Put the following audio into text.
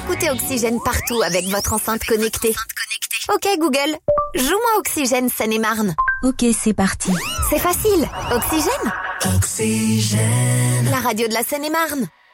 Écoutez Oxygène partout avec votre enceinte connectée. Ok Google, joue-moi Oxygène Seine-et-Marne. Ok, c'est parti. C'est facile. Oxygène. Oxygène. La radio de la Seine-et-Marne.